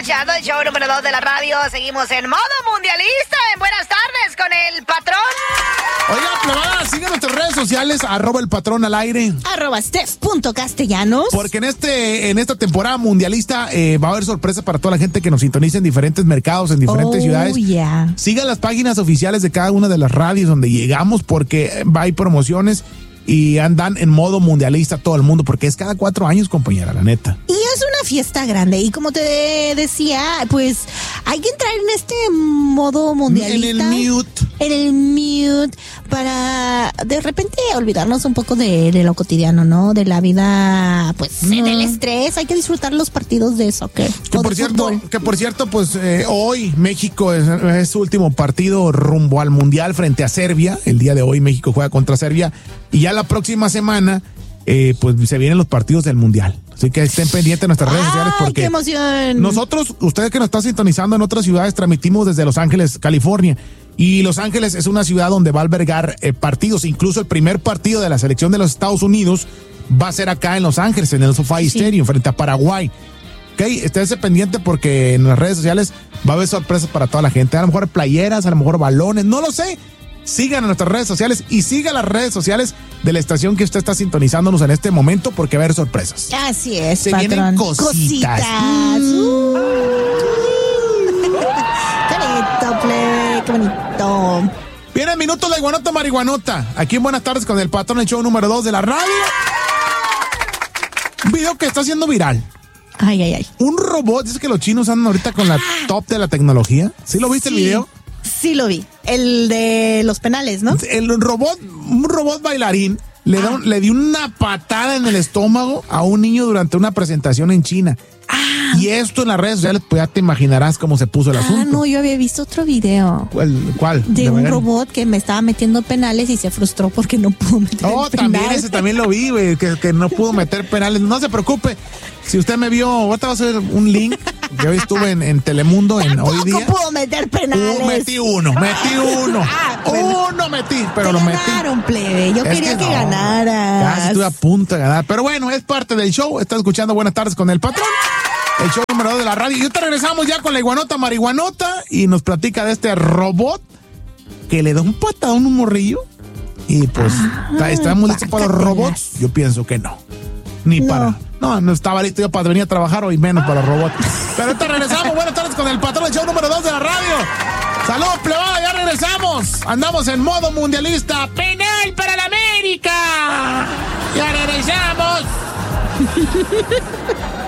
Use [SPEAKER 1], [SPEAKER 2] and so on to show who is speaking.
[SPEAKER 1] escuchando el show número 2 de la radio. Seguimos en modo mundialista. En Buenas tardes con el patrón.
[SPEAKER 2] Oiga, plebada, sigan nuestras redes sociales, @elpatrón al aire.
[SPEAKER 3] @steph.castellanos.
[SPEAKER 2] Porque en esta temporada mundialista va a haber sorpresas para toda la gente que nos sintoniza en diferentes mercados, en diferentes ciudades.
[SPEAKER 3] Yeah.
[SPEAKER 2] Sigan las páginas oficiales de cada una de las radios donde llegamos, porque hay promociones y andan en modo mundialista todo el mundo, porque es cada 4 años, compañera, la neta.
[SPEAKER 3] Y es una fiesta grande. Y como te decía, pues hay que entrar en este modo mundialista. En el mute. Para de repente olvidarnos un poco de lo cotidiano, ¿no? De la vida, pues, del estrés. Hay que disfrutar los partidos de soccer.
[SPEAKER 2] Que por cierto, pues hoy México es su último partido rumbo al Mundial frente a Serbia. El día de hoy México juega contra Serbia. Y ya la próxima semana, pues se vienen los partidos del Mundial. Así que estén pendientes de nuestras redes sociales, porque
[SPEAKER 3] ¡qué emoción!
[SPEAKER 2] Nosotros, ustedes que nos están sintonizando en otras ciudades, transmitimos desde Los Ángeles, California. Y Los Ángeles es una ciudad donde va a albergar partidos. Incluso el primer partido de la selección de los Estados Unidos va a ser acá en Los Ángeles, en el SoFi Stadium, frente a Paraguay. Ok, esténse pendiente porque en las redes sociales va a haber sorpresas para toda la gente. A lo mejor playeras, a lo mejor balones, no lo sé. Sigan a nuestras redes sociales y sigan las redes sociales de la estación que usted está sintonizándonos en este momento, porque va a haber sorpresas.
[SPEAKER 3] Así es,
[SPEAKER 2] se
[SPEAKER 3] patrón.
[SPEAKER 2] Vienen cositas.
[SPEAKER 3] Qué bonito, plebe, qué bonito.
[SPEAKER 2] Viene Minuto de Iguanota Marihuanota. Aquí en Buenas tardes con el patrón, el show número 2 de la radio. Un video que está siendo viral.
[SPEAKER 3] Ay.
[SPEAKER 2] Un robot, dice que los chinos andan ahorita con la top de la tecnología. ¿Sí lo viste el video?
[SPEAKER 3] Sí lo vi. El de los penales, ¿no?
[SPEAKER 2] Un robot bailarín le dio una patada en el estómago a un niño durante una presentación en China. Y esto en las redes sociales, pues ya te imaginarás cómo se puso el asunto.
[SPEAKER 3] No, yo había visto otro video.
[SPEAKER 2] ¿Cuál?
[SPEAKER 3] De un robot que me estaba metiendo penales y se frustró porque no pudo meter penales.
[SPEAKER 2] También ese también lo vi, güey, que no pudo meter penales. No se preocupe, si usted me vio, ahorita va a ser un link. Yo estuve en Telemundo en Hoy Día.
[SPEAKER 3] ¿Cómo pudo meter penales?
[SPEAKER 2] Metí uno. Uno metí, pero lo metí.
[SPEAKER 3] Ganaron, plebe. Yo quería que ganaras.
[SPEAKER 2] Casi estuve a punto de ganar. Pero bueno, es parte del show. Está escuchando Buenas tardes con el patrón. El show número 2 de la radio. Y ahorita regresamos ya con la Iguanota Marihuanota y nos platica de este robot que le da un patadón a un morrillo. Y pues, ¿estamos listos para los robots? Yo pienso que no. No estaba listo yo para venir a trabajar hoy, menos para los robots. Pero ahorita regresamos. Buenas tardes con el patrón, el show número 2 de la radio. Saludos, plebada, ya regresamos. Andamos en modo mundialista. ¡Penal para la América! Ya regresamos.